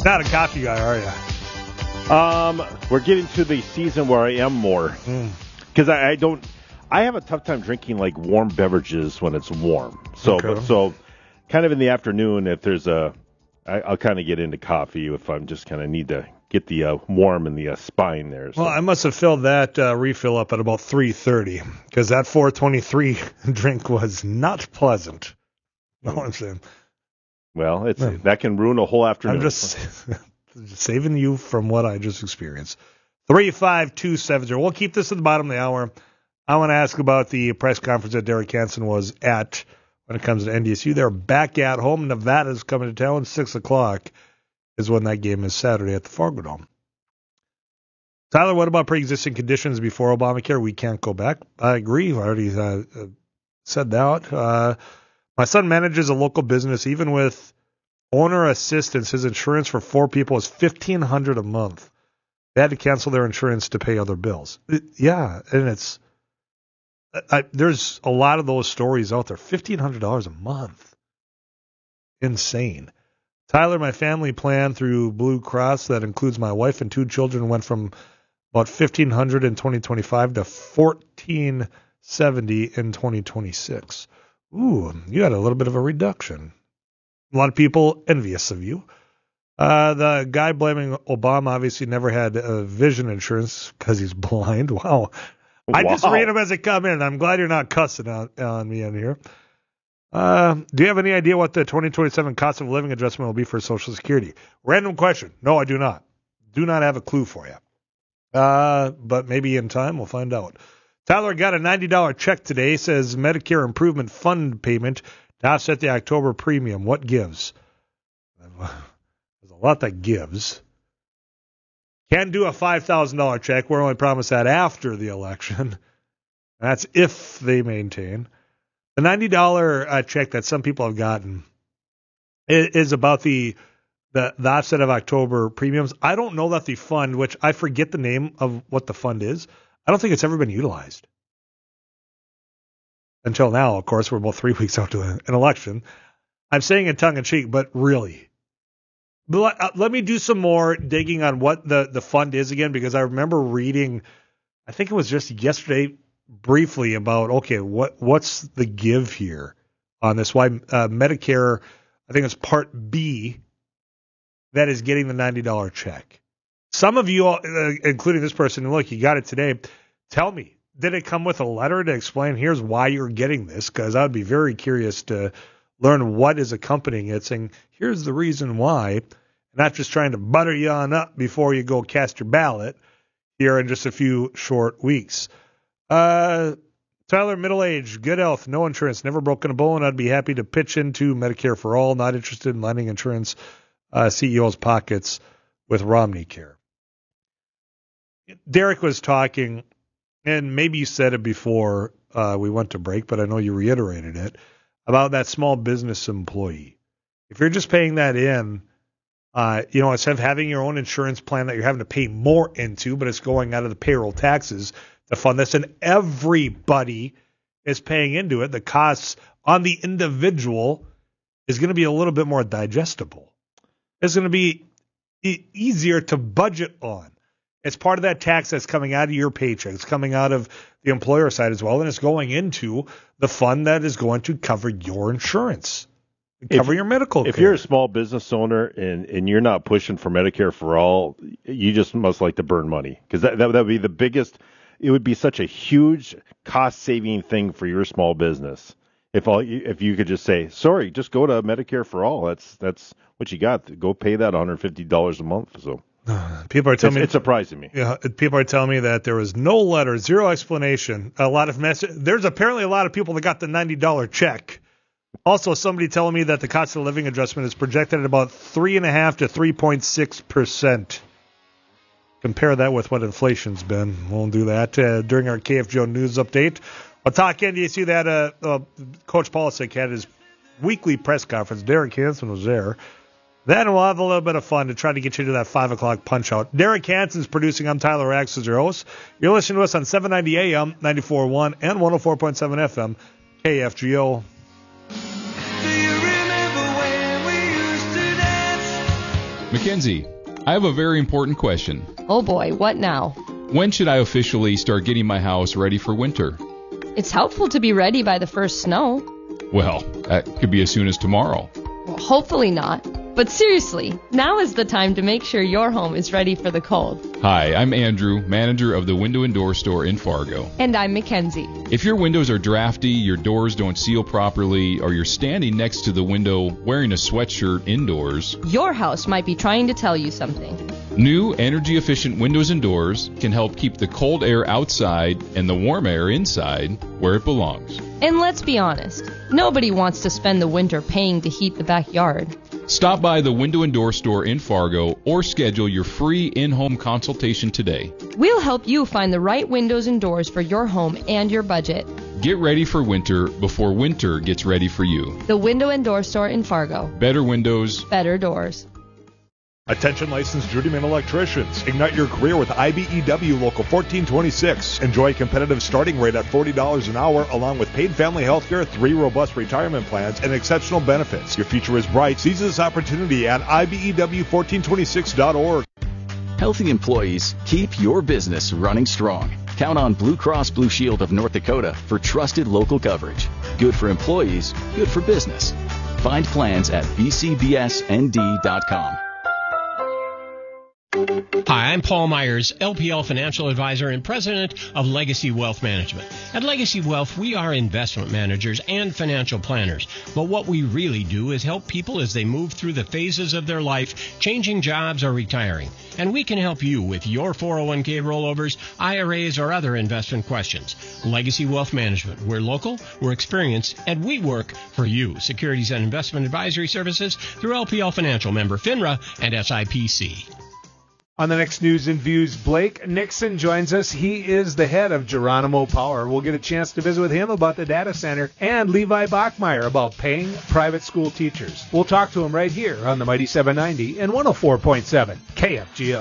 Not a coffee guy, are you? We're getting to the season where I am more. Because I have a tough time drinking like warm beverages when it's warm. So kind of in the afternoon, if there's I'll kind of get into coffee if I'm just kind of need to get the warm in the spine there. So. Well, I must have filled that refill up at about 3:30 because that 4:23 drink was not pleasant. No, I'm saying. Well, that can ruin a whole afternoon. I'm just saving you from what I just experienced. 35270. We'll keep this at the bottom of the hour. I want to ask about the press conference that Derek Hansen was at when it comes to NDSU. They're back at home. Nevada's coming to town. 6 o'clock is when that game is Saturday at the Fargo Dome. Tyler, what about pre-existing conditions before Obamacare? We can't go back. I agree. I already said that. My son manages a local business. Even with owner assistance, his insurance for 4 people is $1,500 a month. They had to cancel their insurance to pay other bills. Yeah, and it's there's a lot of those stories out there. $1,500 a month. Insane. Tyler, my family plan through Blue Cross that includes my wife and 2 children went from about $1,500 in 2025 to $1,470 in 2026. Ooh, you had a little bit of a reduction. A lot of people envious of you. The guy blaming Obama obviously never had vision insurance because he's blind. Wow. I just read them as they come in. I'm glad you're not cussing on me in here. Do you have any idea what the 2027 cost of living adjustment will be for Social Security? Random question. No, I do not. Do not have a clue for you. But maybe in time we'll find out. Tyler got a $90 check today. Says Medicare Improvement Fund payment to offset the October premium. What gives? There's a lot that gives. Can do a $5,000 check. We're only promised that after the election. That's if they maintain. The $90 check that some people have gotten is about the offset of October premiums. I don't know that the fund, which I forget the name of what the fund is, I don't think it's ever been utilized. Until now, of course, we're about 3 weeks out to an election. I'm saying it tongue-in-cheek, but really. Let me do some more digging on what the fund is again, because I remember reading, I think it was just yesterday, briefly about, okay, what's the give here on this? Why Medicare, I think it's Part B, that is getting the $90 check. Some of you, including this person, look, you got it today. Tell me, did it come with a letter to explain here's why you're getting this? Because I would be very curious to learn what is accompanying it, saying here's the reason why, not just trying to butter you on up before you go cast your ballot here in just a few short weeks. Tyler, middle age, good health, no insurance, never broken a bone. I'd be happy to pitch into Medicare for all, not interested in lending insurance CEO's pockets with Romney Care. Derek was talking, and maybe you said it before we went to break, but I know you reiterated it, about that small business employee. If you're just paying that in, instead of having your own insurance plan that you're having to pay more into, but it's going out of the payroll taxes to fund this, and everybody is paying into it, the costs on the individual is going to be a little bit more digestible. It's going to be easier to budget on. It's part of that tax that's coming out of your paycheck. It's coming out of the employer side as well, and it's going into the fund that is going to cover your insurance, cover your medical care. If you're a small business owner and you're not pushing for Medicare for all, you just must like to burn money, because that would be the biggest. It would be such a huge cost-saving thing for your small business if you could just say, sorry, just go to Medicare for all. That's what you got. Go pay that $150 a month. So. People are telling me it's surprising me. Yeah, people are telling me that there was no letter, zero explanation. There's apparently a lot of people that got the $90 check. Also, somebody telling me that the cost of living adjustment is projected at about 3.5% to 3.6%. Compare that with what inflation's been. We'll do that during our KFGO news update. I'll talk NDSU. That Coach Polisic had his weekly press conference. Derek Hansen was there. Then we'll have a little bit of fun to try to get you to that 5 o'clock punch-out. Derek Hansen's producing. I'm Tyler Rax as your host. You're listening to us on 790 AM, 94.1, and 104.7 FM, KFGO. Do you remember when we used to dance? Mackenzie, I have a very important question. Oh boy, what now? When should I officially start getting my house ready for winter? It's helpful to be ready by the first snow. Well, that could be as soon as tomorrow. Well, hopefully not. But seriously, now is the time to make sure your home is ready for the cold. Hi, I'm Andrew, manager of the Window and Door Store in Fargo. And I'm Mackenzie. If your windows are drafty, your doors don't seal properly, or you're standing next to the window wearing a sweatshirt indoors, your house might be trying to tell you something. New energy-efficient windows and doors can help keep the cold air outside and the warm air inside where it belongs. And let's be honest, nobody wants to spend the winter paying to heat the backyard. Stop by the Window and Door Store in Fargo or schedule your free in-home consultation today. We'll help you find the right windows and doors for your home and your budget. Get ready for winter before winter gets ready for you. The Window and Door Store in Fargo. Better windows. Better doors. Attention licensed journeyman electricians. Ignite your career with IBEW Local 1426. Enjoy a competitive starting rate at $40 an hour along with paid family health care, 3 robust retirement plans, and exceptional benefits. Your future is bright. Seize this opportunity at IBEW1426.org. Healthy employees keep your business running strong. Count on Blue Cross Blue Shield of North Dakota for trusted local coverage. Good for employees, good for business. Find plans at bcbsnd.com. Hi, I'm Paul Myers, LPL Financial Advisor and President of Legacy Wealth Management. At Legacy Wealth, we are investment managers and financial planners. But what we really do is help people as they move through the phases of their life, changing jobs or retiring. And we can help you with your 401k rollovers, IRAs, or other investment questions. Legacy Wealth Management. We're local, we're experienced, and we work for you. Securities and Investment Advisory Services through LPL Financial, member FINRA and SIPC. On the next News and Views, Blake Nixon joins us. He is the head of Geronimo Power. We'll get a chance to visit with him about the data center and Levi Bachmeyer about paying private school teachers. We'll talk to him right here on the Mighty 790 and 104.7 KFGO.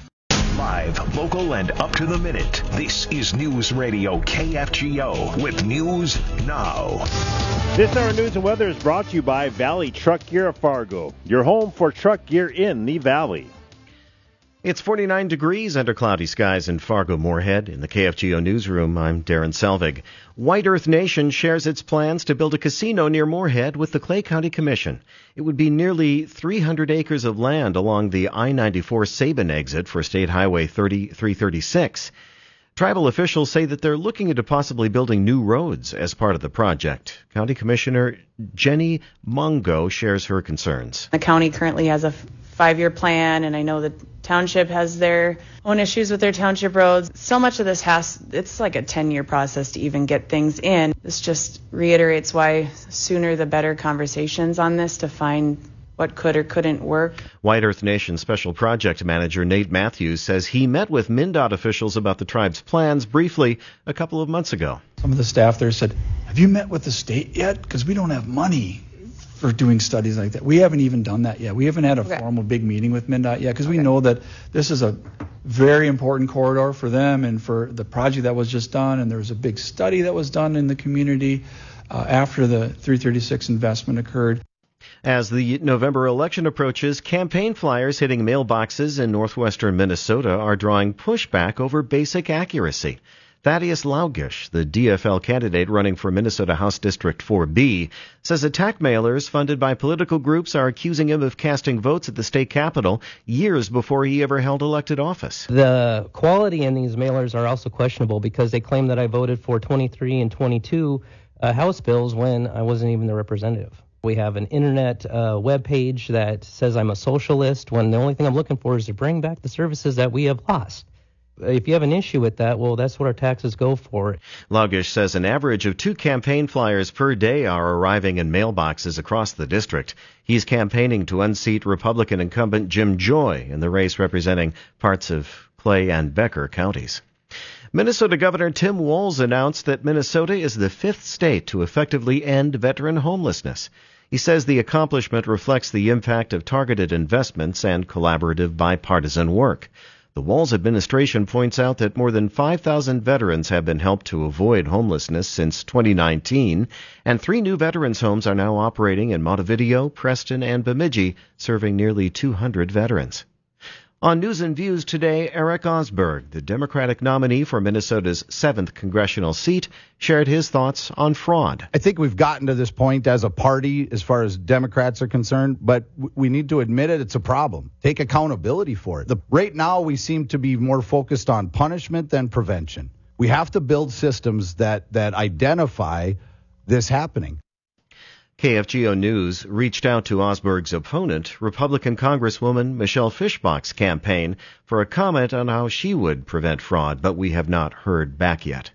Live, local, and up to the minute. This is News Radio KFGO with News Now. This hour news and weather is brought to you by Valley Truck Gear of Fargo, your home for truck gear in the Valley. It's 49 degrees under cloudy skies in Fargo-Moorhead. In the KFGO newsroom, I'm Darren Selvig. White Earth Nation shares its plans to build a casino near Moorhead with the Clay County Commission. It would be nearly 300 acres of land along the I-94 Sabin exit for State Highway 336. Tribal officials say that they're looking into possibly building new roads as part of the project. County Commissioner Jenny Mungo shares her concerns. The county currently has a 5-year plan, and I know the township has their own issues with their township roads. So much of this it's like a 10-year process to even get things in. This just reiterates why sooner the better conversations on this to find what could or couldn't work. White Earth Nation Special Project Manager Nate Matthews says he met with MnDOT officials about the tribe's plans briefly a couple of months ago. Some of the staff there said, "Have you met with the state yet? Because we don't have money for doing studies like that." We haven't even done that yet. We haven't had a formal big meeting with MnDOT yet because we know that this is a very important corridor for them and for the project that was just done. And there was a big study that was done in the community after the 336 investment occurred. As the November election approaches, campaign flyers hitting mailboxes in northwestern Minnesota are drawing pushback over basic accuracy. Thaddeus Laugish, the DFL candidate running for Minnesota House District 4B, says attack mailers funded by political groups are accusing him of casting votes at the state capitol years before he ever held elected office. The quality in these mailers are also questionable because they claim that I voted for 23 and 22 House bills when I wasn't even the representative. We have an internet web page that says I'm a socialist when the only thing I'm looking for is to bring back the services that we have lost. If you have an issue with that, well, that's what our taxes go for. Laugish says an average of 2 campaign flyers per day are arriving in mailboxes across the district. He's campaigning to unseat Republican incumbent Jim Joy in the race representing parts of Clay and Becker counties. Minnesota Governor Tim Walz announced that Minnesota is the 5th state to effectively end veteran homelessness. He says the accomplishment reflects the impact of targeted investments and collaborative bipartisan work. The Walz administration points out that more than 5,000 veterans have been helped to avoid homelessness since 2019, and 3 new veterans' homes are now operating in Montevideo, Preston, and Bemidji, serving nearly 200 veterans. On News and Views today, Eric Osberg, the Democratic nominee for Minnesota's 7th congressional seat, shared his thoughts on fraud. I think we've gotten to this point as a party as far as Democrats are concerned, but we need to admit it. It's a problem. Take accountability for it. Right now, we seem to be more focused on punishment than prevention. We have to build systems that identify this happening. KFGO News reached out to Osberg's opponent, Republican Congresswoman Michelle Fischbach's campaign, for a comment on how she would prevent fraud, but we have not heard back yet.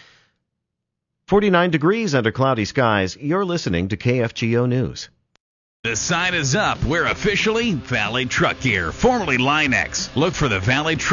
49 degrees under cloudy skies. You're listening to KFGO News. The sign is up. We're officially Valley Truck Gear, formerly Line-X. Look for the Valley Truck